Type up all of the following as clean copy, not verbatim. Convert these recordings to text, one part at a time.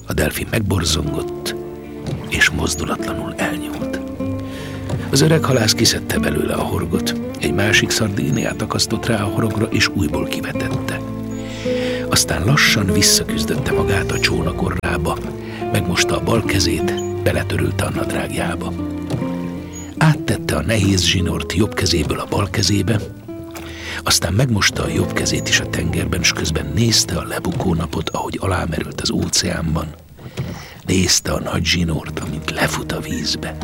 A delfin megborzongott, és mozdulatlanul elnyúlt. Az öreg halász kiszedte belőle a horgot, egy másik szardíniát akasztott rá a horogra, és újból kivetette. Aztán lassan visszaküzdötte magát a csónak orrába, megmosta a bal kezét, beletörülte a nadrágjába. Áttette a nehéz zsinort jobb kezéből a bal kezébe, aztán megmosta a jobb kezét is a tengerben, s közben nézte a lebukó napot, ahogy alámerült az óceánban. Nézte a nagy zsinort, amint lefut a vízbe.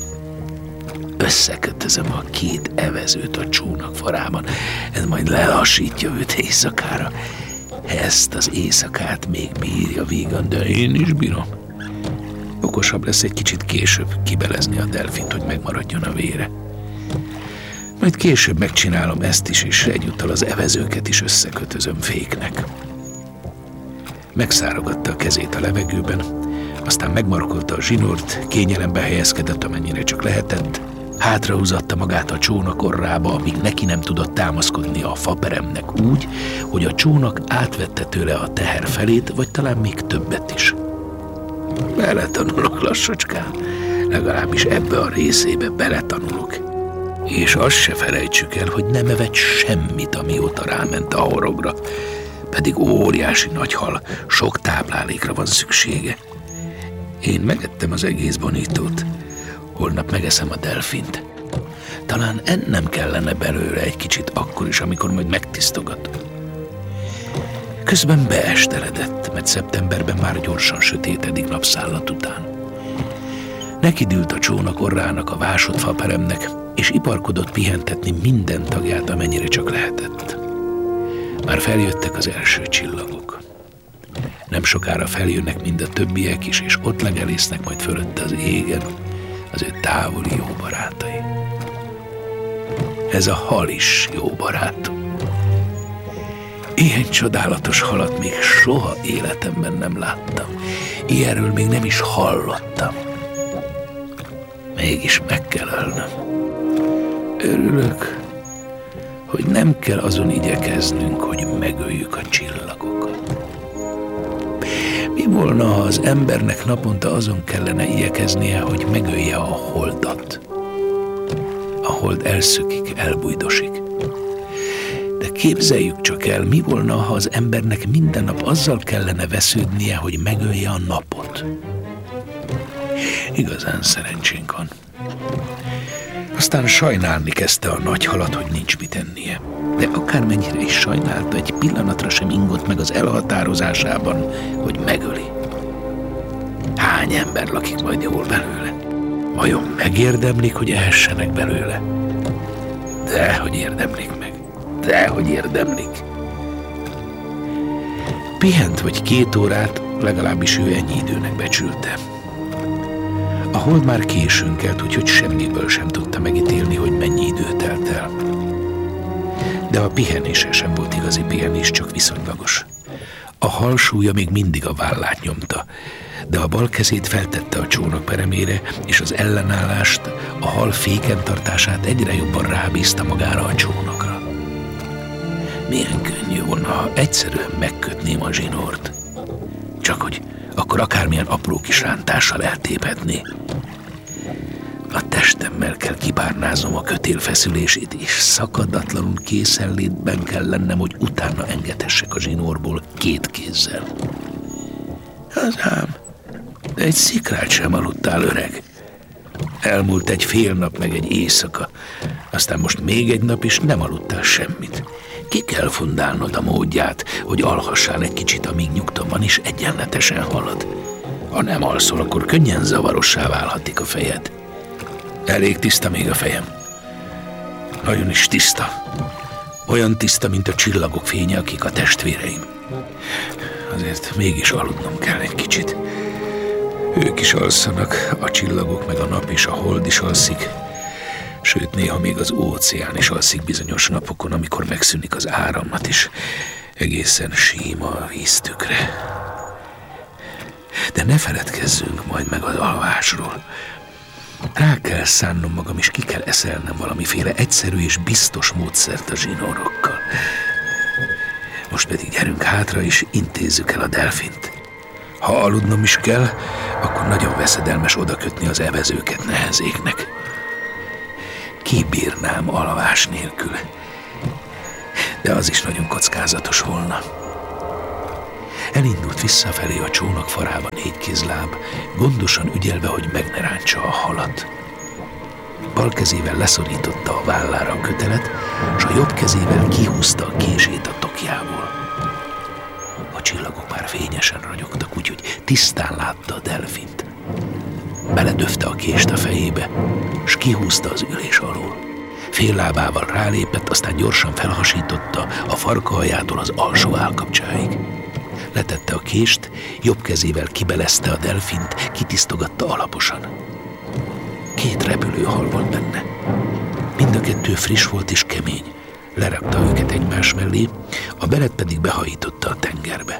Összekötözöm a két evezőt a csónak farában, ez majd lelassítja őt éjszakára. Ezt az éjszakát még bírja vígan, de én is bírom. Okosabb lesz egy kicsit később kibelezni a delfint, hogy megmaradjon a vére. Majd később megcsinálom ezt is, és egyúttal az evezőket is összekötözöm féknek. Megszárogatta a kezét a levegőben, aztán megmarkolta a zsinort, kényelembe helyezkedett, amennyire csak lehetett, hátrahúzatta magát a csónak orrába, amíg neki nem tudott támaszkodni a faperemnek úgy, hogy a csónak átvette tőle a teher felét, vagy talán még többet is. Beletanulok, lassacskám, legalábbis ebbe a részébe beletanulok. És azt se felejtsük el, hogy nem evett semmit, amióta ráment a horogra, pedig óriási nagy hal, sok táplálékra van szüksége. Én megettem az egész bonítót, holnap megeszem a delfint. Talán ennem kellene belőle egy kicsit akkor is, amikor majd megtisztogatom. Közben beesteledett, mert szeptemberben már gyorsan sötétedik napszállat után. Nekidült a csónak orrának, a vásott faperemnek, és iparkodott pihentetni minden tagját, amennyire csak lehetett. Már feljöttek az első csillagok. Nem sokára feljönnek mind a többiek is, és ott legelésznek majd fölötte az égen az ő távoli jó barátai. Ez a hal is jó barátom. Ilyen csodálatos halat még soha életemben nem láttam. Ilyenről még nem is hallottam. Mégis meg kell ölnöm. Örülök, hogy nem kell azon igyekeznünk, hogy megöljük a csillagokat. Mi volna, ha az embernek naponta azon kellene igyekeznie, hogy megölje a holdat? A hold elszökik, elbujdosik. De képzeljük csak el, mi volna, ha az embernek minden nap azzal kellene vesződnie, hogy megölje a napot? Igazán szerencsénk van. Aztán sajnálni kezdte a nagy halat, hogy nincs mit ennie. De akármennyire is sajnálta, egy pillanatra sem ingott meg az elhatározásában, hogy megöli. Hány ember lakik majd jól belőle? Vajon megérdemlik, hogy ehessenek belőle? Dehogy érdemlik meg. Dehogy érdemlik. Pihent vagy 2 órát, legalábbis ő ennyi időnek becsülte. A hold már későn kelt, úgyhogy semmiből sem tudta megítélni, hogy mennyi idő telt el. De a pihenése sem volt igazi pihenés, csak viszonylagos. A hal súlya még mindig a vállát nyomta, de a bal kezét feltette a csónak peremére, és az ellenállást, a hal féken tartását egyre jobban rábízta magára a csónakra. Milyen könnyű volna, ha egyszerűen megkötném a zsinort. Csak hogy akkor akármilyen apró kis rántással eltéphetné. A testemmel kell kipárnáznom a kötél feszülését, és szakadatlanul készenlétben kell lennem, hogy utána engedhessek a zsinórból 2 kézzel. Az ám, de egy szikrát sem aludtál, öreg. Elmúlt egy fél nap, meg egy éjszaka, aztán most még egy nap is nem aludtál semmit. Ki kell fundálnod a módját, hogy alhassál egy kicsit, amíg nyugton van, és egyenletesen halad. Ha nem alszol, akkor könnyen zavarossá válhatik a fejed. Elég tiszta még a fejem. Nagyon is tiszta. Olyan tiszta, mint a csillagok fénye, akik a testvéreim. Azért mégis aludnom kell egy kicsit. Ők is alszanak, a csillagok, meg a nap és a hold is alszik. Sőt, néha még az óceán is alszik bizonyos napokon, amikor megszűnik az áramlat is. Egészen síma a víztükre. De ne feledkezzünk majd meg az alvásról. Rá kell szánnom magam, és ki kell eszelnem valamiféle egyszerű és biztos módszert a zsinórokkal. Most pedig gyerünk hátra, és intézzük el a delfint. Ha aludnom is kell, akkor nagyon veszedelmes odakötni az evezőket nehezéknek. Kibírnám alvás nélkül, de az is nagyon kockázatos volna. Elindult visszafelé a csónak farába 4 kézláb, gondosan ügyelve, hogy meg ne ráncsa a halat. Bal kezével leszorította a vállára a kötelet, s a jobb kezével kihúzta a kését a tokjából. A csillagok már fényesen ragyogtak, úgyhogy tisztán látta a delfint. Beledöfte a kést a fejébe, s kihúzta az ülés alól. Fél lábával rálépett, aztán gyorsan felhasította a farkahajától az alsó állkapcsáig. Letette a kést, jobb kezével kibelezte a delfint, kitisztogatta alaposan. 2 repülőhal volt benne. Mind a 2 friss volt és kemény. Lerakta őket egymás mellé, a belet pedig behajította a tengerbe.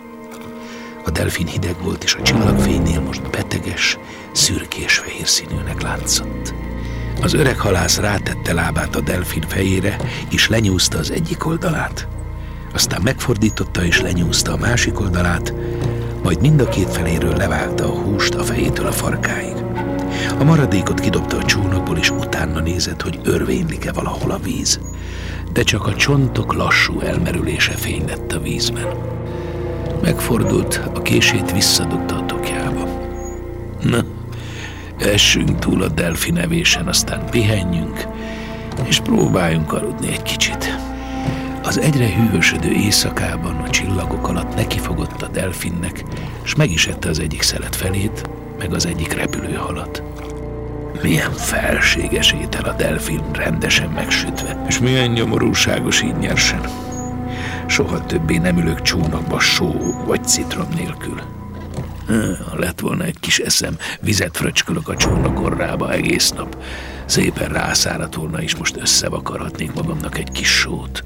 A delfin hideg volt, és a csillagfénynél most beteges, szürkés-fehér színűnek látszott. Az öreg halász rátette lábát a delfin fejére, és lenyúzta az egyik oldalát. Aztán megfordította és lenyúzta a másik oldalát, majd mind a 2 feléről levágta a húst a fejétől a farkáig. A maradékot kidobta a csónakból, és utána nézett, hogy örvénylik-e valahol a víz. De csak a csontok lassú elmerülése fénylett a vízben. Megfordult, a kését visszadugta a tokjába. Na, essünk túl a delfin evésen, aztán pihenjünk, és próbáljunk aludni egy kicsit. Az egyre hűvösödő éjszakában a csillagok alatt nekifogott a delfinnek, s meg is ette az egyik szelet felét, meg az egyik repülőhalat. Milyen felséges étel a delfin, rendesen megsütve, és milyen nyomorúságos így nyersen. Soha többé nem ülök csónakba só vagy citrom nélkül. Ha lett volna egy kis eszem, vizet fröcskölök a csónak orrába egész nap. Szépen rászáradt volna, és most összevakarhatnék magamnak egy kis sót.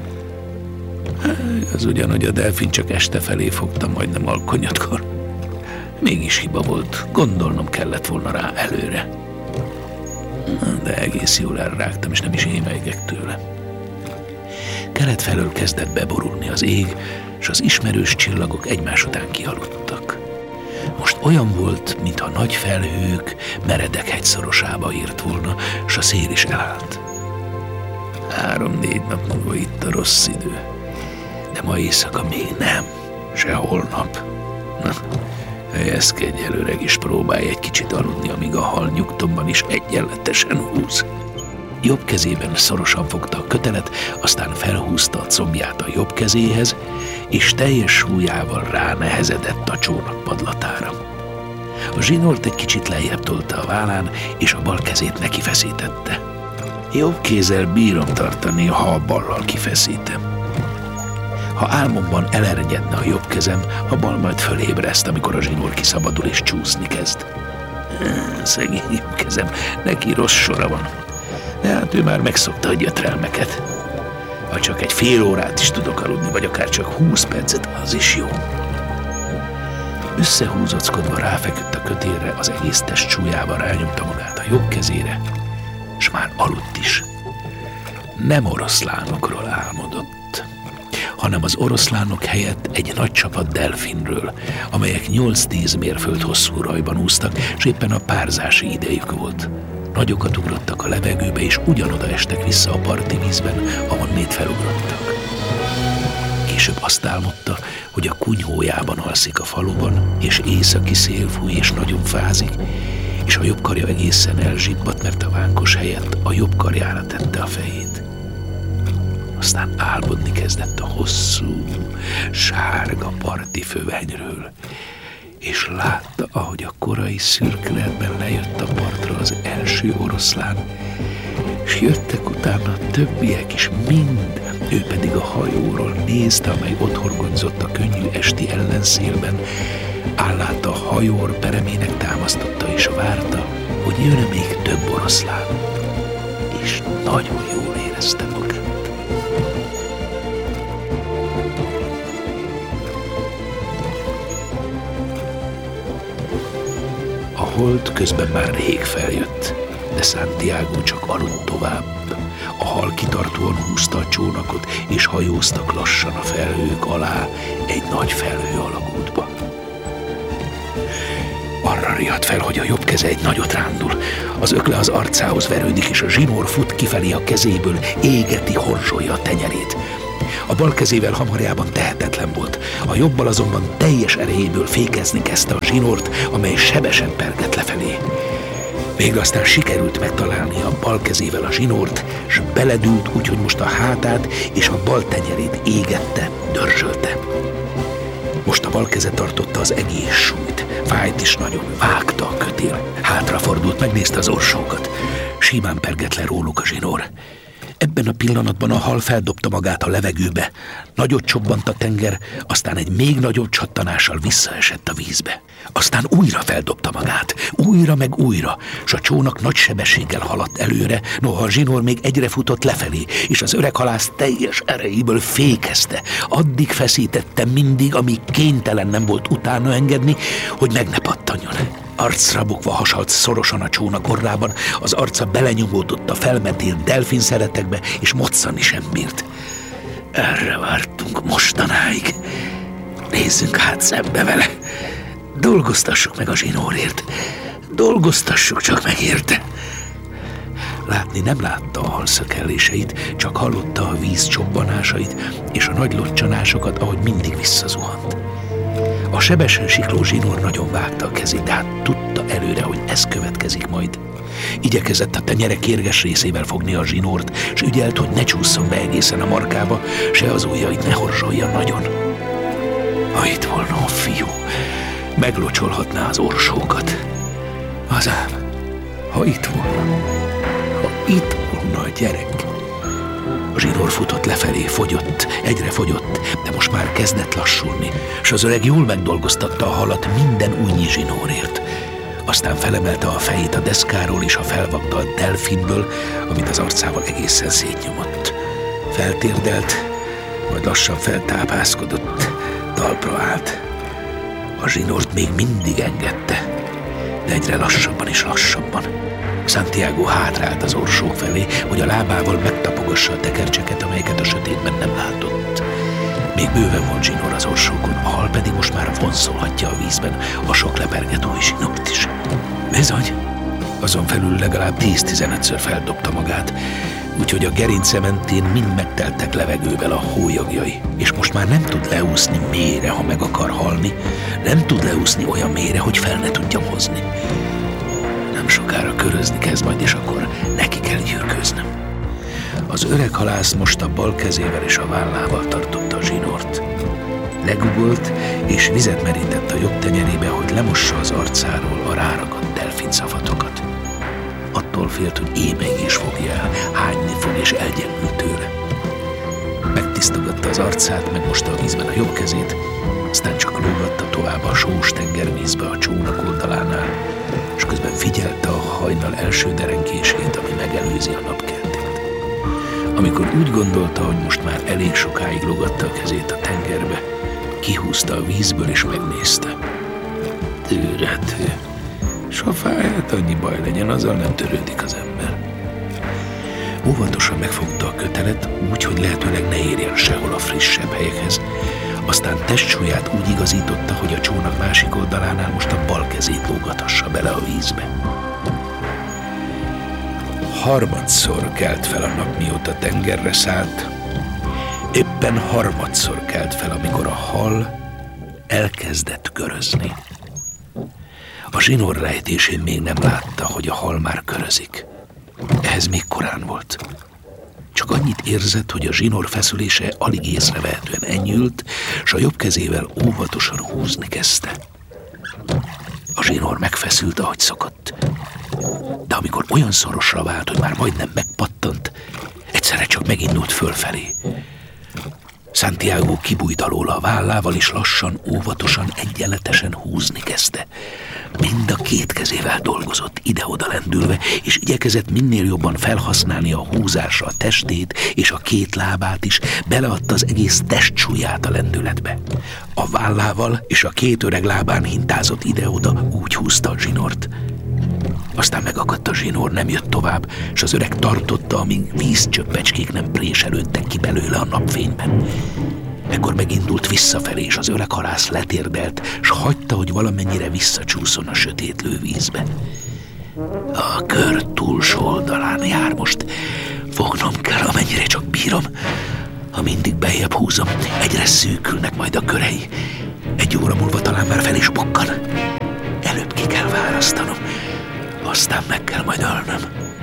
Az ugyan, hogy a delfin csak este felé fogta majdnem alkonyatkor. Mégis hiba volt, gondolnom kellett volna rá előre. De egész jól elrágtam, és nem is émelygek tőle. Kelet felől kezdett beborulni az ég, és az ismerős csillagok egymás után kialudtak. Most olyan volt, mintha nagy felhők meredek hegyszorosába írt volna, s a szél is elállt. 3-4 nap múlva itt a rossz idő, de ma éjszaka még nem, se holnap. Na, helyezkedj el, öreg, és próbálj egy kicsit aludni, amíg a hal nyugtomban is egyenletesen húz. Jobb kezében szorosan fogta a kötelet, aztán felhúzta a combját a jobb kezéhez, és teljes súlyával ránehezedett a csónak padlatára. A zsinort egy kicsit lejjebb tolta a vállán, és a bal kezét neki feszítette. Jobb kézzel bírom tartani, ha a ballal kifeszítem. Ha álmomban elernyedne a jobb kezem, a bal majd fölébreszt, amikor a zsinór kiszabadul és csúszni kezd. Szegény jobb kezem, neki rossz sora van. De hát ő már megszokta a gyötrelmeket. Ha csak egy fél órát is tudok aludni, vagy akár csak 20 percet, az is jó. Összehúzockodva ráfeküdt a kötélre, az egész test súlyával rányomta magát a jobb kezére, s már aludt is. Nem oroszlánokról álmodott, hanem az oroszlánok helyett egy nagy csapat delfinről, amelyek 8-10 mérföld hosszú rajban úsztak, s éppen a párzási idejük volt. Nagyokat ugrottak a levegőbe, és ugyanoda estek vissza a parti vízben, ahonnét felugrottak. Később azt álmodta, hogy a kunyhójában alszik a faluban, és északi szél fúj, és nagyon fázik, és a jobb karja egészen elzsibbadt, mert a vánkos helyett a jobb karjára tette a fejét. Aztán álmodni kezdett a hosszú, sárga parti fövenyről, és látta, ahogy a korai szürkületben lejött a partra az első oroszlán, és jöttek utána a többiek is mind, ő pedig a hajóról nézte, amely ott horgonyzott a könnyű esti ellenszélben, állátta a hajó peremének támasztotta, és várta, hogy jön még több oroszlán, és nagyon jól érezte magát. A hold közben már rég feljött, de Santiago csak aludt tovább. A hal kitartóan húzta a csónakot, és hajóztak lassan a felhők alá egy nagy felhő alagútba. Arra riadt fel, hogy a jobb keze egy nagyot rándul. Az ökle az arcához verődik, és a zsinór fut kifelé a kezéből, égeti, horzsolja a tenyerét. A bal kezével hamarjában tehetetlen volt, a jobbal azonban teljes erejéből fékezni kezdte a zsinort, amely sebesen pergett lefelé. Végül aztán sikerült megtalálni a bal kezével a zsinort, s beledült úgy, hogy most a hátát és a bal tenyerét égette, dörzsölte. Most a bal keze tartotta az egész súlyt, fájt is nagyon, vágta a kötél. Hátrafordult, megnézte az orsókat. Simán pergett le róluk a zsinór. Ebben a pillanatban a hal feldobta magát a levegőbe. Nagyot csobbant a tenger, aztán egy még nagyobb csattanással visszaesett a vízbe. Aztán újra feldobta magát, újra meg újra, s a csónak nagy sebességgel haladt előre, noha a zsinór még egyre futott lefelé, és az öreg halász teljes erejéből fékezte. Addig feszítette mindig, amíg kénytelen nem volt utána engedni, hogy meg ne pattanjon. Arcra bukva hasalt szorosan a csónak orrában, az arca belenyomódott a felmentél delfin szeretekbe, és moccani sem bírt. Erre vártunk mostanáig. Nézzünk hát szembe vele. Dolgoztassuk meg a zsinórért. Dolgoztassuk csak meg érte. Látni nem látta a hal szökelléseit, csak hallotta a víz csobbanásait és a nagy locsanásokat, ahogy mindig visszazuhant. A sebesen sikló zsinór nagyon vágta a kezét, de hát tudta előre, hogy ez következik majd. Igyekezett a tenyere kérges részével fogni a zsinórt, s ügyelt, hogy ne csússzon be egészen a markába, se az ujjait ne horzsolja nagyon. Ha itt volna a fiú, meglocsolhatná az orsókat. Azám, ha itt volna, ha itt volna a gyerek. A zsinór futott lefelé, fogyott, egyre fogyott, de most már kezdett lassulni, s az öreg jól megdolgoztatta a halat minden újnyi zsinórért. Aztán felemelte a fejét a deszkáról és a felvagta a delfinből, amit az arcával egészen szétnyomott. Feltérdelt, majd lassan feltápászkodott, talpra állt. A zsinort még mindig engedte, de egyre lassabban és lassabban. Santiago hátrált az orsók felé, hogy a lábával megtapogassa a tekercseket, amelyeket a sötétben nem látott. Még bőven van zsinór az orsókon, a hal pedig most már vonszolhatja a vízben a sok leperget új zsinort is. Bizony, azon felül legalább 10-15-ször feldobta magát, úgyhogy a gerince mentén mind megteltek levegővel a hólyagjai, és most már nem tud leúszni mélyre, ha meg akar halni, nem tud leúszni olyan mélyre, hogy fel ne tudjam hozni. Nem sokára körözni kezd majd, és akkor neki kell gyűrköznöm. Az öreg halász most a bal kezével és a vállával tartotta a zsinort. Legugolt, és vizet merített a jobb tenyerébe, hogy lemossa az arcáról a ráragadt delfinszavatokat. Attól félt, hogy émeigés fogja el, hányni fog és elgyengül tőle. Megtisztogatta az arcát, megmosta a vízben a jobb kezét, aztán csak lógatta tovább a sós tengervízbe a csónak oldalánál, és közben figyelte a hajnal első derengését, ami megelőzi a napkeltét. Amikor úgy gondolta, hogy most már elég sokáig lógatta a kezét a tengerbe, kihúzta a vízből és megnézte. Tűrető. S ha fáját, annyi baj legyen, azzal nem törődik az ember. Óvatosan megfogta a kötelet, úgy, hogy lehetőleg ne érjen sehol a frissebb helyekhez. Aztán testsúlyát úgy igazította, hogy a csónak másik oldalánál most a bal kezét lógathassa bele a vízbe. Harmadszor kelt fel a nap, mióta tengerre szállt. Éppen harmadszor kelt fel, amikor a hal elkezdett körözni. A zsinór rejtésén még nem látta, hogy a hal már körözik. Ehhez még korán volt. Csak annyit érzett, hogy a zsinór feszülése alig észrevehetően enyhült, s a jobb kezével óvatosan húzni kezdte. A zsinór megfeszült, ahogy szokott. De amikor olyan szorosra vált, hogy már majdnem megpattant, egyszerre csak megindult fölfelé. Santiago kibújt alóla a vállával, és lassan, óvatosan, egyenletesen húzni kezdte. Mind a két kezével dolgozott, ide-oda lendülve, és igyekezett minél jobban felhasználni a húzásra a testét és a két lábát is, beleadta az egész testsúlyát a lendületbe. A vállával és a két öreg lábán hintázott ide-oda, úgy húzta a zsinort. Aztán megakadt a zsinór, nem jött tovább, és az öreg tartotta, amíg vízcsöppecskék nem préselődtek ki belőle a napfényben. Ekkor megindult visszafelé, és az öreg halász letérdelt, s hagyta, hogy valamennyire visszacsúszon a sötét lővízbe. A kör túlsó oldalán jár most. Fognom kell, amennyire csak bírom. Ha mindig beljebb húzom, egyre szűkülnek majd a körei. 1 óra múlva talán már fel is bukkan. Előbb ki kell választanom, aztán meg kell majd ölnöm.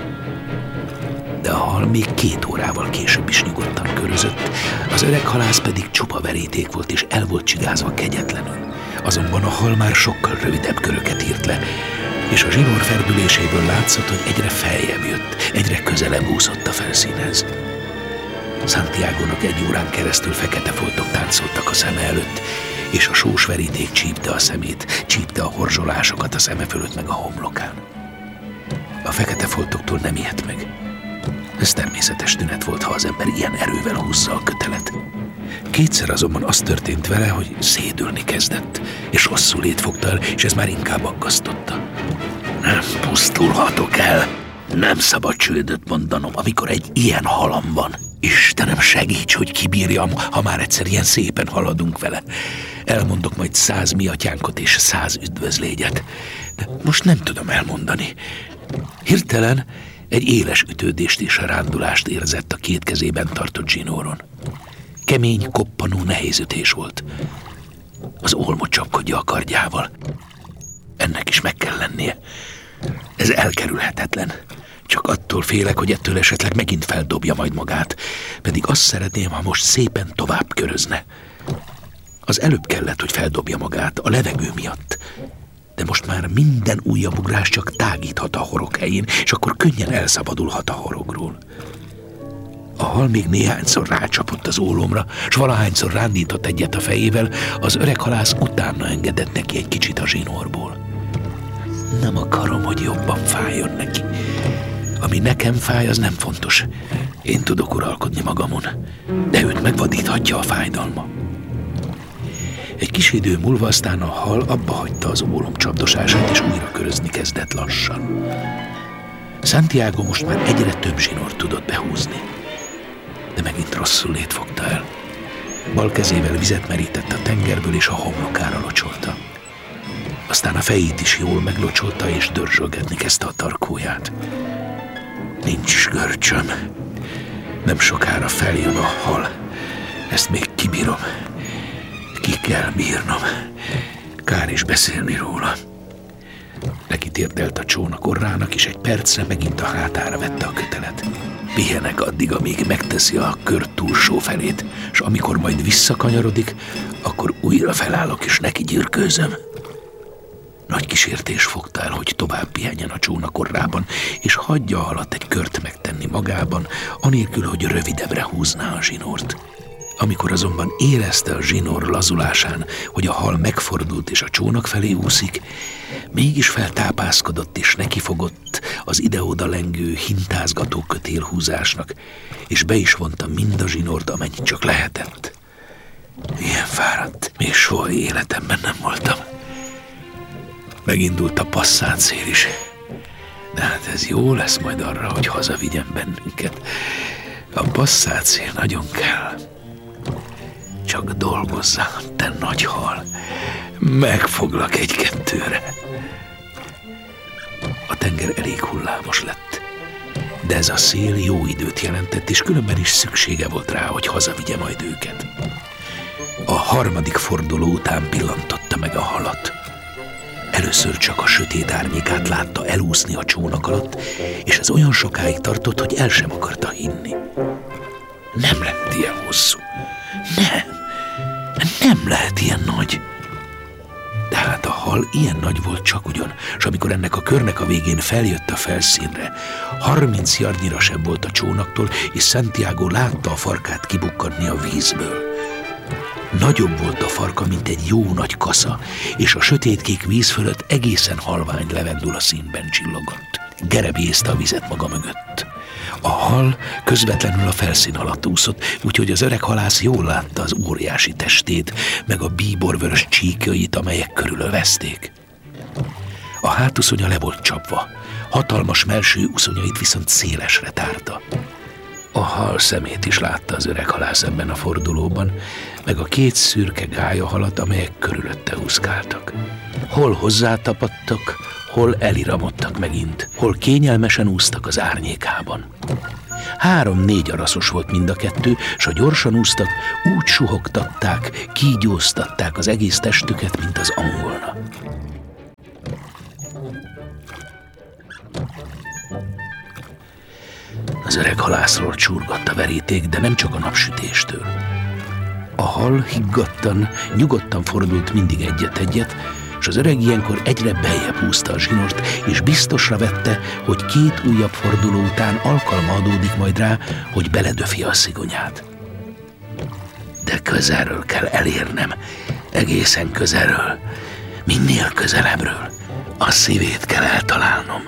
De a hal még 2 órával később is nyugodtan körözött, az öreg halász pedig csupa veríték volt, és el volt csigázva kegyetlenül. Azonban a hal már sokkal rövidebb köröket írt le, és a zsinór ferdüléséből látszott, hogy egyre feljebb jött, egyre közelebb úszott a felszínhez. Santiagónak 1 órán keresztül fekete foltok táncoltak a szeme előtt, és a sós veríték csípte a szemét, csípte a horzsolásokat a szeme fölött meg a homlokán. A fekete foltoktól nem ijedt meg. Ez természetes tünet volt, ha az ember ilyen erővel húzza a kötelet. 2-szer azonban az történt vele, hogy szédülni kezdett, és rosszul fogta el, és ez már inkább aggasztotta. Nem pusztulhatok el. Nem szabad csődöt mondanom, amikor egy ilyen halam van. Istenem, segíts, hogy kibírjam, ha már egyszer ilyen szépen haladunk vele. Elmondok majd 100 mi atyánkot és 100 üdvözlégyet. De most nem tudom elmondani. Hirtelen egy éles ütődést és rándulást érzett a 2 kezében tartott zsinóron. Kemény, koppanó, nehéz ütés volt. Az olmot csapkodja a kardjával. Ennek is meg kell lennie. Ez elkerülhetetlen. Csak attól félek, hogy ettől esetleg megint feldobja majd magát. Pedig azt szeretném, ha most szépen tovább körözne. Az előbb kellett, hogy feldobja magát, a levegő miatt. De most már minden újabb ugrás csak tágíthat a horog helyén, és akkor könnyen elszabadulhat a horogról. A hal még néhányszor rácsapott az ólomra, s valahányszor rándított egyet a fejével, az öreg halász utána engedett neki egy kicsit a zsinórból. Nem akarom, hogy jobban fájjon neki. Ami nekem fáj, az nem fontos. Én tudok uralkodni magamon, de őt megvadíthatja a fájdalma. Egy kis idő múlva aztán a hal abba hagyta az ólom csapdosását, és újra körözni kezdett lassan. Santiago most már egyre több zsinórt tudott behúzni. De megint rosszul fogta el. Bal kezével vizet merített a tengerből, és a homlokára locsolta. Aztán a fejét is jól meglocsolta, és dörzsölgetni kezdte a tarkóját. Nincs görcsöm. Nem sokára feljön a hal. Ezt még kibírom. Ki kell bírnom. Kár is beszélni róla. Neki térdelt a csónak orrának, és egy percre megint a hátára vette a kötelet. Pihenek addig, amíg megteszi a kör túlsó felét, és amikor majd visszakanyarodik, akkor újra felállok, és neki gyürkőzöm. Nagy kísértés fogta el, hogy tovább pihenjen a csónak orrában, és hagyja a halat egy kört megtenni magában, anélkül, hogy rövidebbre húzná a zsinórt. Amikor azonban érezte a zsinór lazulásán, hogy a hal megfordult és a csónak felé úszik, mégis feltápászkodott és nekifogott az ide-oda lengő, hintázgató kötélhúzásnak, és be is vonta mind a zsinórt, amennyit csak lehetett. Ilyen fáradt még soha életemben nem voltam. Megindult a passzátszél is. De hát ez jó lesz majd arra, hogy hazavigyen bennünket. A passzátszél nagyon kell. Csak dolgozzál, te nagy hal. Megfoglak 1-2-re. A tenger elég hullámos lett. De ez a szél jó időt jelentett, és különben is szüksége volt rá, hogy hazavigye majd őket. A 3. forduló után pillantotta meg a halat. Először csak a sötét árnyékát látta elúszni a csónak alatt, és ez olyan sokáig tartott, hogy el sem akarta hinni. Nem lehet ilyen hosszú. Nem lehet ilyen nagy. De hát a hal ilyen nagy volt csak ugyan, és amikor ennek a körnek a végén feljött a felszínre, 30 yardnyira sem volt a csónaktól, és Santiago látta a farkát kibukkadni a vízből. Nagyobb volt a farka, mint egy jó nagy kasza, és a sötétkék víz fölött egészen halvány levendula színben csillogott. Gerebézte a vizet maga mögött. A hal közvetlenül a felszín alatt úszott, úgyhogy az öreg halász jól látta az óriási testét, meg a bíborvörös csíkjait, amelyek körülövezték. A hátuszonya le volt csapva, hatalmas mellső uszonyait viszont szélesre tárta. A hal szemét is látta az öreg halász ebben a fordulóban, meg a két szürke gályahalat, amelyek körülötte úszkáltak. Hol hozzátapadtak, hol eliramodtak megint, hol kényelmesen úsztak az árnyékában. 3-4 araszos volt mind a kettő, s ha gyorsan úsztak, úgy suhogtatták, kígyóztatták az egész testüket, mint az angolna. Az öreg halászról csurgott a veríték, de nem csak a napsütéstől. A hal higgadtan, nyugodtan fordult mindig egyet-egyet, és az öreg ilyenkor egyre beljebb húzta a zsinort, és biztosra vette, hogy 2 újabb forduló után alkalma adódik majd rá, hogy beledöfi a szigonyát. De közelről kell elérnem, egészen közelről, minél közelebbről. A szívét kell eltalálnom.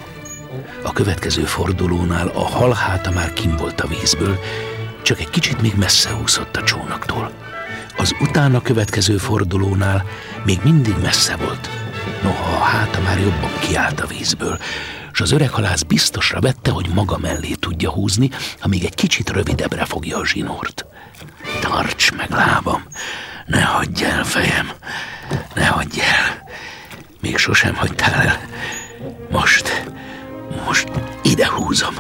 A következő fordulónál a hal háta már kinn volt a vízből, csak egy kicsit még messze úszott a csónaktól. Az utána következő fordulónál még mindig messze volt, noha a háta már jobban kiállt a vízből, és az öreg halász biztosra vette, hogy maga mellé tudja húzni, ha még egy kicsit rövidebbre fogja a zsinort. Tarts meg, lábam, ne hagyj el, fejem, ne hagyj el, még sosem hagytál el, most ide húzom.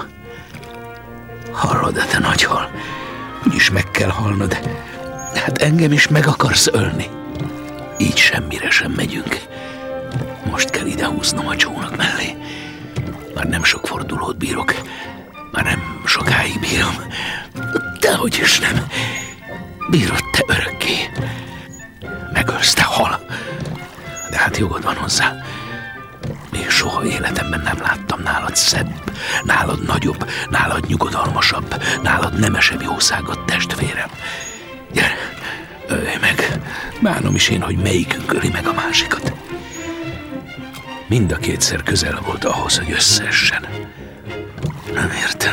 Hallod, te nagy hal, úgyis meg kell halnod, hát engem is meg akarsz ölni. Így semmire sem megyünk. Most kell ide húznom a csónak mellé. Már nem sok fordulót bírok, már nem sokáig bírom. Dehogy is nem. Bírod te örökké. Megölsz, te hal. De hát jogod van hozzá. Még soha életemben nem láttam nálad szebb, nálad nagyobb, nálad nyugodalmasabb, nálad nemesebb jószágot, testvérem. Gyere, ölj meg, bánom is én, hogy melyikünk öli meg a másikat. Mind a kétszer közel volt ahhoz, hogy összeessen. Nem értem.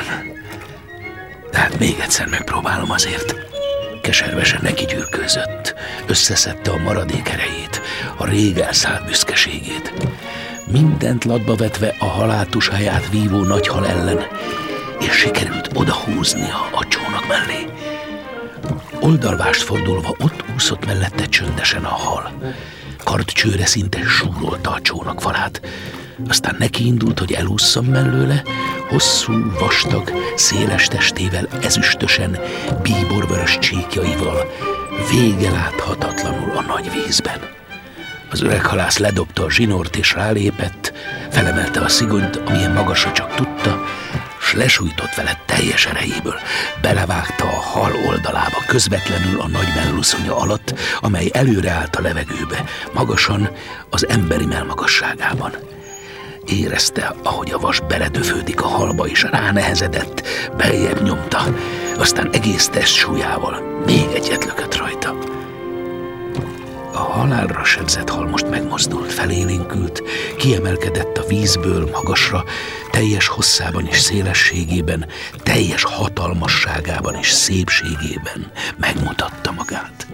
De hát még egyszer megpróbálom azért. Keservesen neki gyűrkőzött, összeszedte a maradék erejét, a rég elszállt büszkeségét. Mindent latba vetve a haláltusáját vívó nagy hal ellen, és sikerült odahúznia a csónak mellé. Oldalvást fordulva ott úszott mellette csöndesen a hal. Kardcsőre szinte súrolta a csónak falát. Aztán neki indult, hogy elússzon mellőle, hosszú, vastag, széles testével, ezüstösen, bíborvörös csíkjaival, vége láthatatlanul a nagy vízben. Az öreg halász ledobta a zsinort és rálépett, felemelte a szigonyt, amilyen magasra csak tudta, s lesújtott vele teljes erejéből, belevágta a hal oldalába közvetlenül a nagy mellúszonya alatt, amely előre állt a levegőbe, magasan, az emberi mellmagasságában. Érezte, ahogy a vas beledöfődik a halba, és ránehezedett, beljebb nyomta, aztán egész testsúlyával még egyet lökött rajta. A halálra sebzett hal most megmozdult, felélénkült, kiemelkedett a vízből magasra, teljes hosszában és szélességében, teljes hatalmasságában és szépségében megmutatta magát.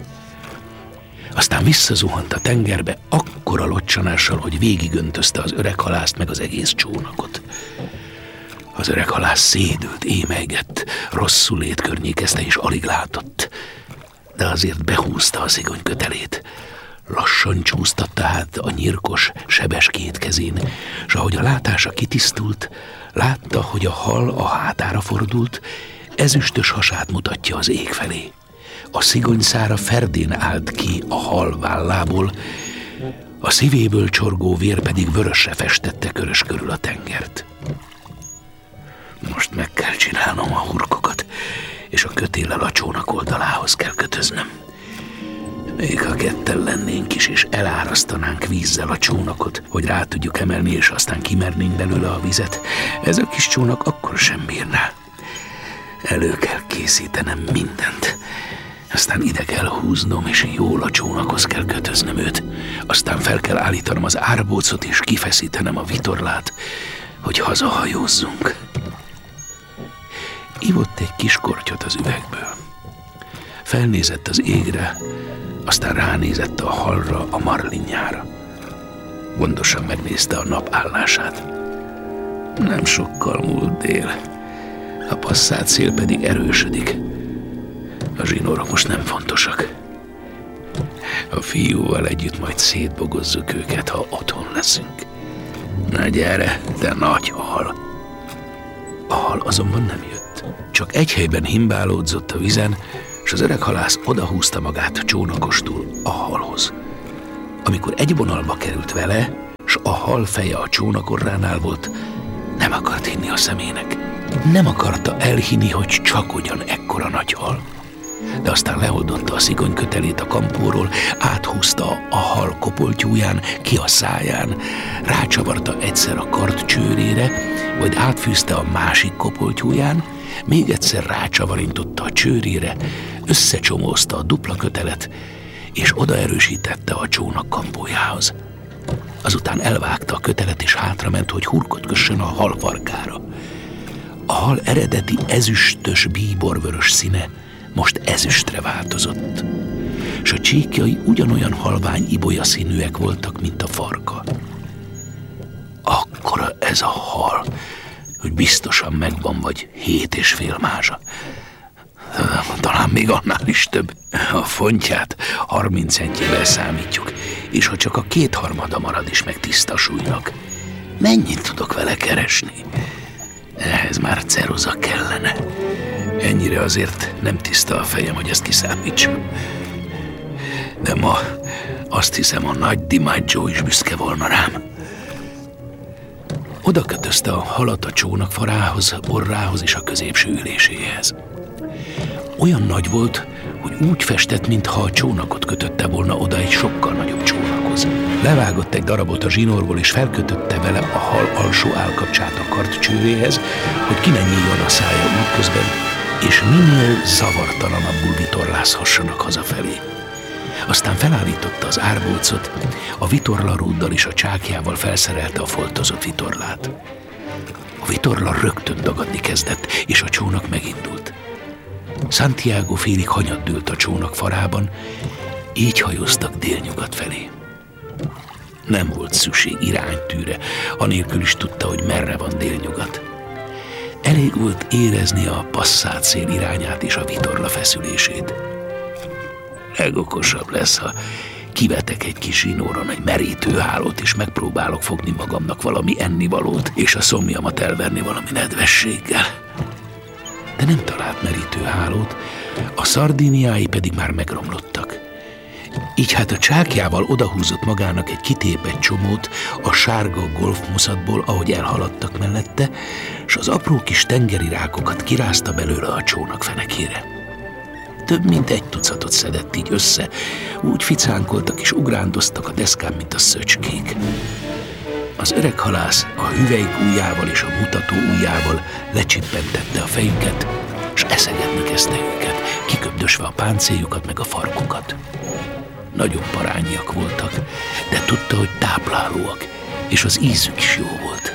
Aztán visszazuhant a tengerbe akkora locsanással, hogy végigöntözte az öreg halászt meg az egész csónakot. Az öreg halász szédült, émelygett, rosszul létkörnyékezte és alig látott, de azért behúzta a szigony kötelét. Lassan csúsztatta hát a nyirkos, sebes két kezén, s ahogy a látása kitisztult, látta, hogy a hal a hátára fordult, ezüstös hasát mutatja az ég felé. A szigonyszára ferdén állt ki a hal vállából, a szívéből csorgó vér pedig vörösre festette körös körül a tengert. Most meg kell csinálnom a hurkokat, és a kötéllel a csónak oldalához kell kötöznöm. Még ha ketten lennénk is, és elárasztanánk vízzel a csónakot, hogy rá tudjuk emelni, és aztán kimernénk belőle a vizet, ez a kis csónak akkor sem bírná. Elő kell készítenem mindent. Aztán ide kell húznom, és jól a csónakhoz kell kötöznöm őt. Aztán fel kell állítanom az árbócot, és kifeszítenem a vitorlát, hogy hazahajózzunk. Ivott egy kis kortyot az üvegből. Felnézett az égre, aztán ránézett a halra, a marlinjára. Gondosan megnézte a nap állását. Nem sokkal múlt dél. A passzát szél pedig erősödik. A zsinórok most nem fontosak. A fiúval együtt majd szétbogozzuk őket, ha otthon leszünk. Na gyere, te nagy hal! A hal azonban nem jött. Csak egy helyben himbálódzott a vizen, és az öreg halász odahúzta magát csónakostul a halhoz. Amikor egy vonalba került vele, s a hal feje a csónakorránál volt, nem akart hinni a szemének. Nem akarta elhinni, hogy csak ugyan ekkora nagy hal. De aztán leoldotta a szigonykötelét a kampóról, áthúzta a hal kopoltyúján, ki a száján, rácsavarta egyszer a kard csőrére, majd átfűzte a másik kopoltyúján, még egyszer rácsavarintotta a csőrére, összecsomózta a dupla kötelet, és odaerősítette a csónak kampójához. Azután elvágta a kötelet, és hátrament, hogy hurkot kössön a hal farkára. A hal eredeti ezüstös, bíborvörös színe most ezüstre változott, és a csíkjai ugyanolyan halvány ibolya színűek voltak, mint a farka. Akkora ez a hal, hogy biztosan megvan vagy 7,5 mázsa. Talán még annál is több. A fontját 30 centjével számítjuk, és ha csak a 2/3 marad is meg tiszta súlynak, mennyit tudok vele keresni? Ehhez már ceruza kellene. Ennyire azért nem tiszta a fejem, hogy ezt kiszámítsam. De ma azt hiszem, a nagy DiMaggio is büszke volna rám. Oda kötözte a halat a csónak farához, orrához és a középső üléséhez. Olyan nagy volt, hogy úgy festett, mintha a csónakot kötötte volna oda egy sokkal nagyobb csónakhoz. Levágott egy darabot a zsinórból, és felkötötte vele a hal alsó állkapcsát a kardcsőréhez, hogy ki ne nyíljon a szája útközben, és minél zavartalanabbul vitorlázhassanak hazafelé. Aztán felállította az árbócot, a vitorlarúddal és a csákjával felszerelte a foltozott vitorlát. A vitorla rögtön dagadni kezdett, és a csónak megindult. Santiago félig hanyatt dőlt a csónak farában, így hajóztak délnyugat felé. Nem volt szükség iránytűre, anélkül is tudta, hogy merre van délnyugat. Elég volt érezni a passzát szél irányát és a vitorla feszülését. Legokosabb lesz, ha kivetek egy kis zsinóron egy merítőhálót, és megpróbálok fogni magamnak valami ennivalót, és a szomjamat elverni valami nedvességgel. De nem talált merítőhálót, a szardíniái pedig már megromlottak. Így hát a csákjával odahúzott magának egy kitépett csomót a sárga golfmuszatból, ahogy elhaladtak mellette, s az apró kis tengeri rákokat kirázta belőle a csónak fenekére. Több mint 1 tucatot szedett így össze, úgy ficánkoltak és ugrándoztak a deszkán, mint a szöcskék. Az öreg halász a hüvelyk ujjával és a mutató ujjával lecsippentette a fejüket, s eszegetni kezdte őket, kiköbdösve a páncéljukat meg a farkukat. Nagyon parányiak voltak, de tudta, hogy táplálóak, és az ízük is jó volt.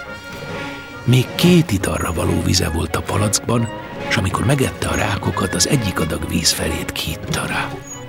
Még 2 italra való vize volt a palackban, és amikor megette a rákokat, az egyik adag víz felét kiitta rá.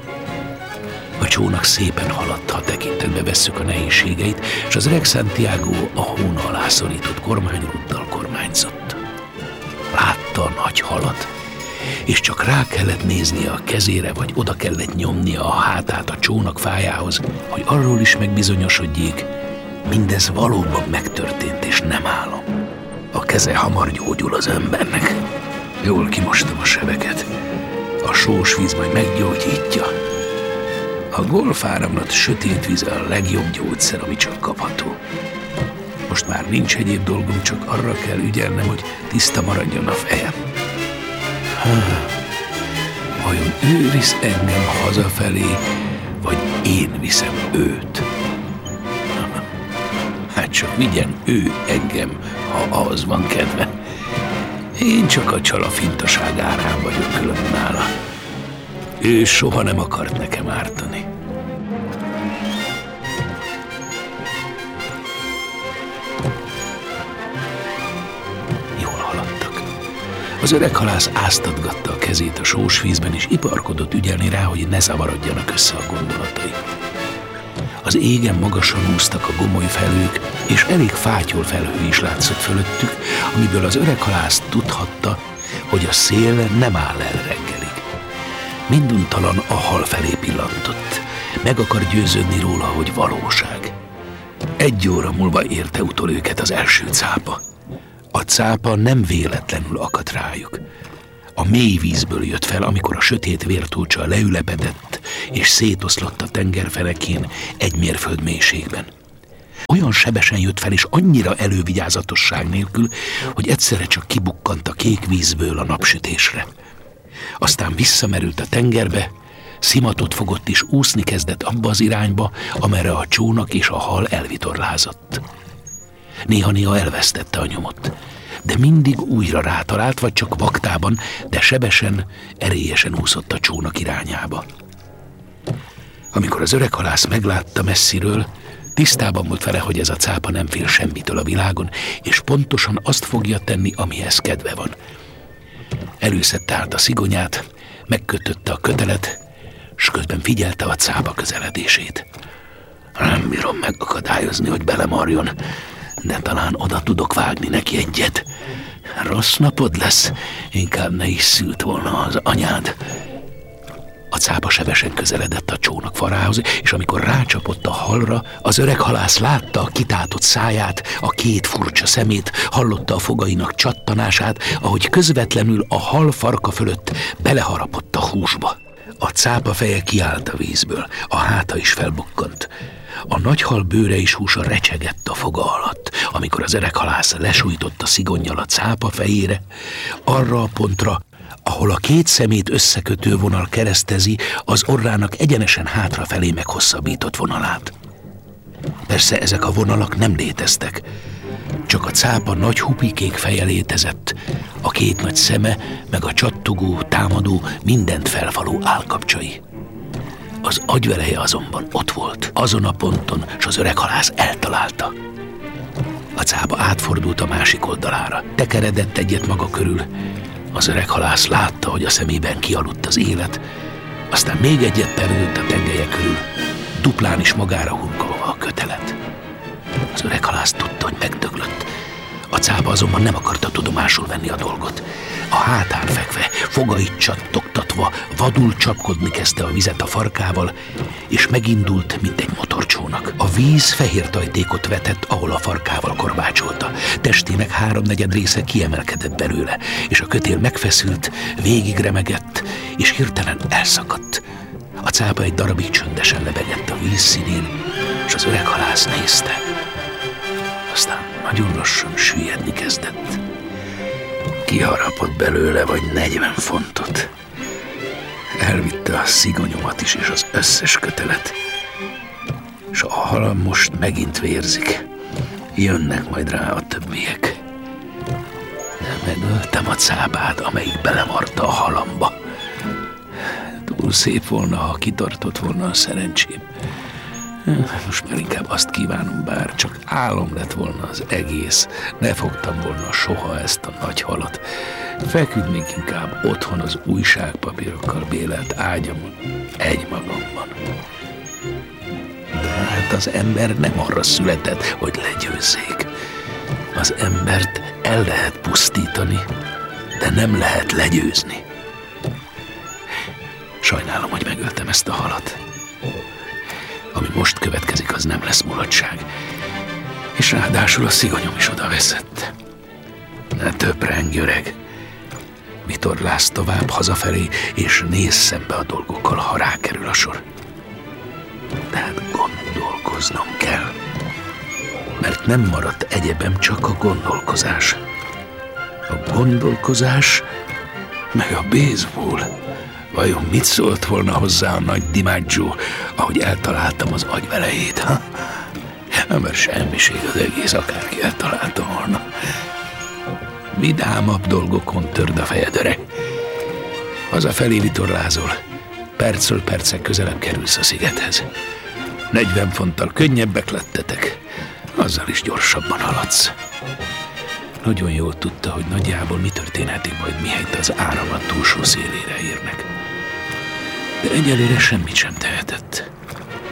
A csónak szépen haladt, ha tekintetbe vesszük a nehézségeit, és az öreg Santiago a hóna alá szorított kormányrúddal kormányzott. Látta a nagy halat, és csak rá kellett néznie a kezére, vagy oda kellett nyomnia a hátát a csónak fájához, hogy arról is megbizonyosodjék, mindez valóban megtörtént, és nem álom. A keze hamar gyógyul az embernek. Jól kimostam a sebeket. A sós víz majd meggyógyítja. A golfáramlat sötét víz a legjobb gyógyszer, ami csak kapható. Most már nincs egyéb dolgom, csak arra kell ügyelnem, hogy tiszta maradjon a fejem. Vajon ő visz engem hazafelé, vagy én viszem őt? Hát csak vigyen ő engem, ha ahhoz van kedve. Én csak a csalafintaság árán vagyok külön nála. Ő soha nem akart nekem ártani. Jól haladtak. Az öreg halász áztatgatta a kezét a sós vízben, és iparkodott ügyelni rá, hogy ne zavarodjanak össze a gondolatai. Az égen magasan úsztak a gomoly felhők, és elég fátyol felhő is látszott fölöttük, amiből az öreg halász tudhatta, hogy a szél nem áll el reggelig. Minduntalan a hal felé pillantott. Meg akar győződni róla, hogy valóság. 1 óra múlva érte utol őket az első cápa. A cápa nem véletlenül akadt rájuk. A mély vízből jött fel, amikor a sötét vértócsa leülepedett, és szétoszlott a tengerfenekén 1 mérföld mélységben. Olyan sebesen jött fel, és annyira elővigyázatosság nélkül, hogy egyszerre csak kibukkant a kék vízből a napsütésre. Aztán visszamerült a tengerbe, szimatot fogott, és úszni kezdett abba az irányba, amerre a csónak és a hal elvitorlázott. Néha-néha elvesztette a nyomot, de mindig újra rátalált, vagy csak vaktában, de sebesen, erélyesen úszott a csónak irányába. Amikor az öreg halász meglátta messziről, tisztában volt vele, hogy ez a cápa nem fél semmitől a világon, és pontosan azt fogja tenni, amihez kedve van. Előszedte át a szigonyát, megkötötte a kötelet, s közben figyelte a cápa közeledését. Nem bírom megakadályozni, hogy belemarjon, de talán oda tudok vágni neki egyet. Rossz napod lesz, inkább ne is szült volna az anyád. A cápa sebesen közeledett a csónak farához, és amikor rácsapott a halra, az öreg halász látta a kitátott száját, a 2 furcsa szemét, hallotta a fogainak csattanását, ahogy közvetlenül a hal farka fölött beleharapott a húsba. A cápa feje kiállt a vízből, a háta is felbukkant. A nagy hal bőre és húsa recsegett a foga alatt, amikor az öreg halász lesújtott a szigonnyal a cápa fejére, arra a pontra, ahol a 2 szemét összekötő vonal keresztezi az orrának egyenesen hátrafelé meghosszabbított vonalát. Persze ezek a vonalak nem léteztek, csak a cápa nagy hupikék feje létezett, a 2 nagy szeme, meg a csattogó, támadó, mindent felfaló állkapcsai. Az agyveleje azonban ott volt, azon a ponton, s az öreg halász eltalálta. A cápa átfordult a másik oldalára, tekeredett egyet maga körül. Az öreg halász látta, hogy a szemében kialudt az élet, aztán még egyet perdült a tengelye körül, duplán is magára hurkolva a kötelet. Az öreg halász tudta, hogy megdöglött. A cápa azonban nem akarta tudomásul venni a dolgot. A hátán fekve, fogait csattogtatva, vadul csapkodni kezdte a vizet a farkával, és megindult, mint egy motorcsónak. A víz fehér tajtékot vetett, ahol a farkával korbácsolta. Testének 3/4 része kiemelkedett belőle, és a kötél megfeszült, végig remegett, és hirtelen elszakadt. A cápa egy darabig csöndesen lebegett a víz színén, és az öreg halász nézte. Aztán nagyon lassan süllyedni kezdett. Kiharapott belőle vagy 40 fontot. Elvitte a szigonyomat is, és az összes kötelet. És a halam most megint vérzik. Jönnek majd rá a többiek. De megöltem a cápát, amelyik belemarta a halamba. Túl szép volna, ha kitartott volna a szerencsém. Most már inkább azt kívánom, bár csak álom lett volna az egész. Ne fogtam volna soha ezt a nagy halat. Feküdnék inkább otthon az újságpapírokkal bélelt ágyamon, egymagamban. De hát az ember nem arra született, hogy legyőzzék. Az embert el lehet pusztítani, de nem lehet legyőzni. Sajnálom, hogy megöltem ezt a halat. Ami most következik, az nem lesz mulatság. És ráadásul a szigonyom is oda veszett. Ne töprengj, öreg. Vitorlázz tovább hazafelé, és nézz szembe a dolgokkal, ha rákerül a sor. Tehát gondolkoznom kell. Mert nem maradt egyebem, csak a gondolkozás. A gondolkozás, meg a baseball. Vajon mit szólt volna hozzá a nagy DiMaggio, ahogy eltaláltam az agyvelejét, ha? Mert semmiség az egész, akárki eltalálta volna. Vidámabb dolgokon törd a fejed, öreg. Hazafelé vitorlázol, percről percek közelebb kerülsz a szigethez. 40 fonttal könnyebbek lettetek, azzal is gyorsabban haladsz. Nagyon jól tudta, hogy nagyjából mi történhetik majd, mihelyt az áramlat túlsó szélére érnek. De egyelőre semmit sem tehetett.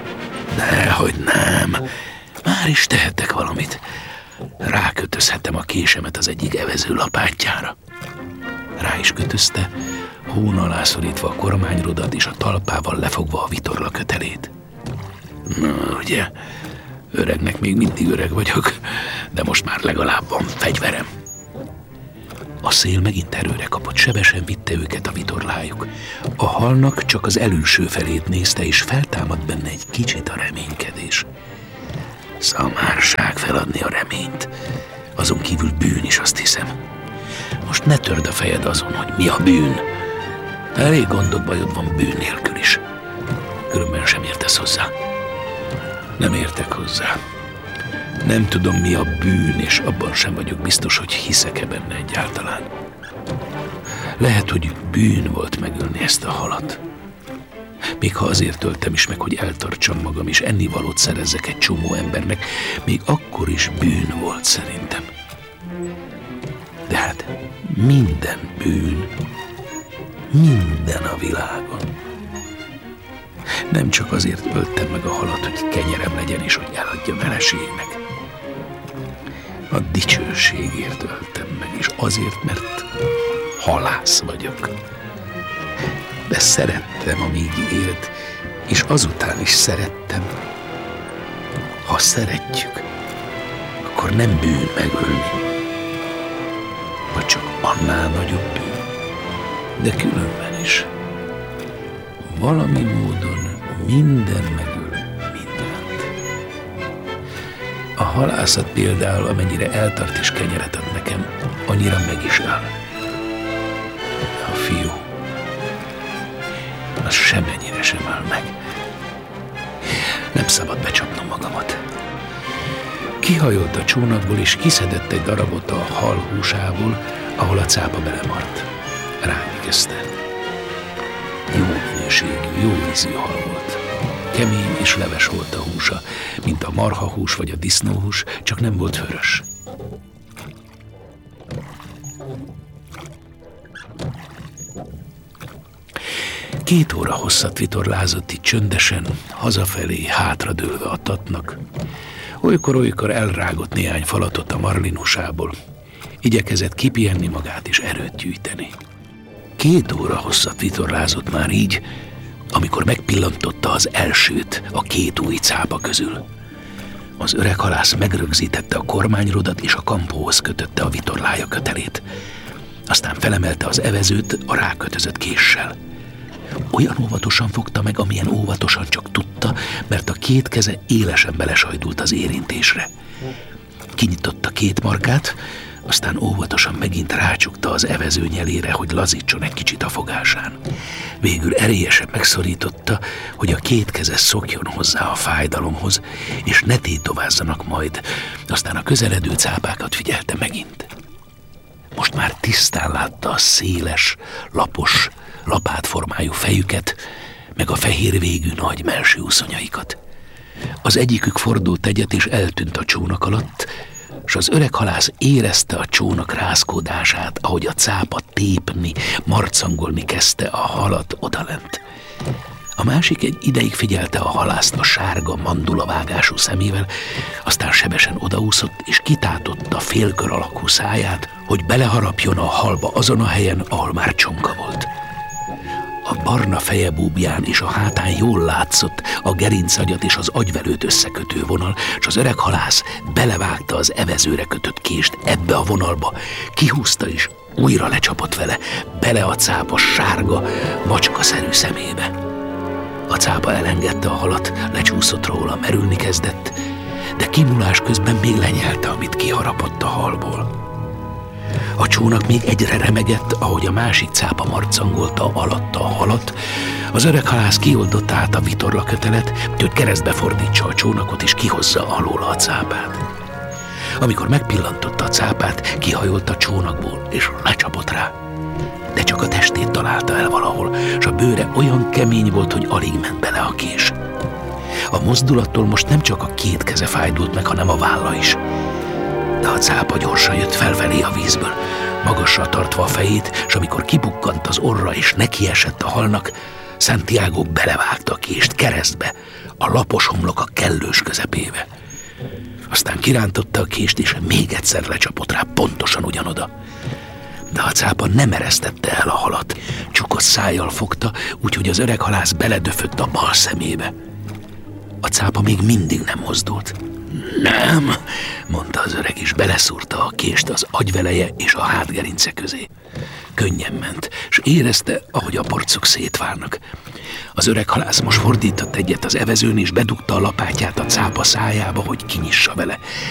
Dehogy nem. Már is tehettek valamit. Rákötözhetem a késemet az egyik evező lapátjára. Rá is kötözte, hón alá szorítva a kormányrudat és a talpával lefogva a vitorla kötelét. Na, ugye, öregnek még mindig öreg vagyok, de most már legalább van fegyverem. A szél megint erőre kapott, sebesen vitte őket a vitorlájuk. A halnak csak az elülső felét nézte, és feltámadt benne egy kicsit a reménykedés. Szamárság feladni a reményt. Azon kívül bűn is, azt hiszem. Most ne törd a fejed azon, hogy mi a bűn. Elég gondod, bajod van bűn nélkül is. Különben sem értesz hozzá. Nem értek hozzá. Nem tudom, mi a bűn, és abban sem vagyok biztos, hogy hiszek-e benne egyáltalán. Lehet, hogy bűn volt megölni ezt a halat. Még ha azért öltem is meg, hogy eltartsam magam, és ennivalót szerezzek egy csomó embernek, még akkor is bűn volt szerintem. De hát minden bűn, minden a világon. Nem csak azért öltem meg a halat, hogy kenyerem legyen, és hogy eladja feleségnek. A dicsőségért öltem meg, és azért, mert halász vagyok. De szerettem, amíg élt, és azután is szerettem. Ha szeretjük, akkor nem bűn megölni. Vagy csak annál nagyobb bűn. De különben is. Valami módon minden megöl mindent. A halászat például, amennyire eltart és kenyeret ad nekem, annyira meg is áll. A fiú, az semennyire sem áll meg. Nem szabad becsapnom magamat. Kihajolt a csónakból, és kiszedett egy darabot a hal húsából, ahol a cápa belemart. Rágni kezdte. Jó minőségű, jó ízű hal volt. Kemény és leves volt a húsa, mint a marhahús vagy a disznóhús, csak nem volt vörös. Két óra hosszat vitorlázott itt csöndesen, hazafelé, hátradőlve a tatnak. Olykor-olykor elrágott néhány falatot a marlinusából. Igyekezett kipihenni magát és erőt gyűjteni. 2 óra hosszat vitorlázott már így, amikor megpillantotta az elsőt a 2 új cápa közül. Az öreg halász megrögzítette a kormányrudat, és a kampóhoz kötötte a vitorlája kötelét. Aztán felemelte az evezőt a rákötözött késsel. Olyan óvatosan fogta meg, amilyen óvatosan csak tudta, mert a 2 keze élesen belesajdult az érintésre. Kinyitotta 2 markát, aztán óvatosan megint rácsukta az evező nyelére, hogy lazítson egy kicsit a fogásán. Végül erélyesen megszorította, hogy a 2 keze szokjon hozzá a fájdalomhoz, és ne tétovázzanak majd. Aztán a közeledő cápákat figyelte megint. Most már tisztán látta a széles, lapos, lapátformájú fejüket, meg a fehér végű nagy mellsőuszonyaikat. Az egyikük fordult egyet, és eltűnt a csónak alatt, s az öreg halász érezte a csónak rázkódását, ahogy a cápa tépni, marcangolni kezdte a halat odalent. A másik egy ideig figyelte a halászt a sárga mandulavágású szemével, aztán sebesen odaúszott, és kitátotta félkör alakú száját, hogy beleharapjon a halba azon a helyen, ahol már csonka volt. A barna feje búbján és a hátán jól látszott a gerincagyat és az agyvelőt összekötő vonal, és az öreg halász belevágta az evezőre kötött kést ebbe a vonalba, kihúzta és újra lecsapott vele, bele a cápa sárga, macskaszerű szemébe. A cápa elengedte a halat, lecsúszott róla, merülni kezdett, de kimulás közben még lenyelte, amit kiharapott a halból. A csónak még egyre remegett, ahogy a másik cápa marcangolta alatta a halat. Az öreg halász kioldotta át a vitorlakötelet, hogy keresztbe fordítsa a csónakot és kihozza alóla a cápát. Amikor megpillantotta a cápát, kihajolt a csónakból és lecsapott rá. De csak a testét találta el valahol, s a bőre olyan kemény volt, hogy alig ment bele a kés. A mozdulattól most nem csak a 2 keze fájdult meg, hanem a válla is. De a cápa gyorsan jött felfelé a vízből, magasra tartva a fejét, s amikor kibukkant az orra és nekiesett a halnak, Santiago belevágta a kést keresztbe, a lapos homlok a kellős közepébe. Aztán kirántotta a kést, és még egyszer lecsapott rá pontosan ugyanoda. De a cápa nem eresztette el a halat, csukott szájjal fogta, úgyhogy az öreg halász beledöfött a bal szemébe. A cápa még mindig nem mozdult. Nem, mondta az öreg, és beleszúrta a kést az agyveleje és a hátgerince közé. Könnyen ment, s érezte, ahogy a porcok szétválnak. Az öreg halász most fordított egyet az evezőn, és bedugta a lapátját a cápa szájába, hogy kinyissa vele.